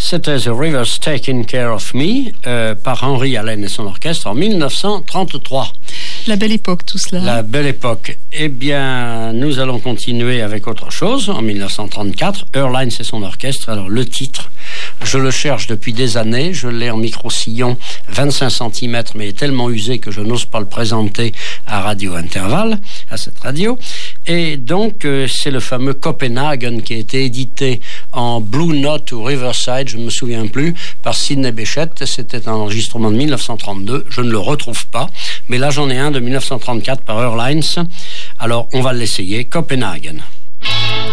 C'était The River's Taking Care of Me par Henry Allen et son orchestre en 1933. La belle époque, tout cela. La belle époque. Eh bien, nous allons continuer avec autre chose. En 1934, Earl Hines et son orchestre. Alors, le titre, je le cherche depuis des années. Je l'ai en micro-sillon 25 cm, mais il est tellement usé que je n'ose pas le présenter à Radio Intervalle, à cette radio. Et donc, c'est le fameux Copenhagen qui a été édité en Blue Note ou Riverside, je ne me souviens plus, par Sidney Bechet. C'était un enregistrement de 1932. Je ne le retrouve pas. Mais là, j'en ai un de 1934 par Earl Hines. Alors, on va l'essayer. Copenhagen.